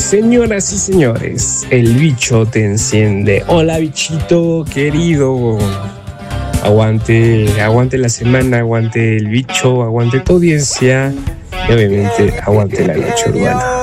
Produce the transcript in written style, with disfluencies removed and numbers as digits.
Señoras y señores, el bicho te enciende. Hola, bichito querido. Aguante la semana, aguante el bicho, aguante tu audiencia y obviamente aguante la noche urbana.